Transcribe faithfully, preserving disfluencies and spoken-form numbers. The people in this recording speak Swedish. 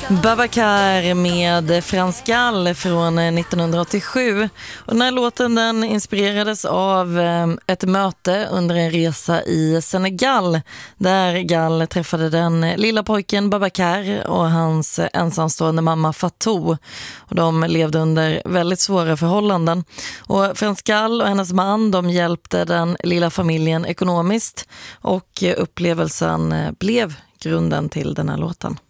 Babacar med Frans Gall från nittonhundraåttiosju. Och den här låten den inspirerades av ett möte under en resa i Senegal där Gall träffade den lilla pojken Babacar och hans ensamstående mamma Fatou. Och de levde under väldigt svåra förhållanden. Och Frans Gall och hennes man de hjälpte den lilla familjen ekonomiskt och upplevelsen blev grunden till den här låten.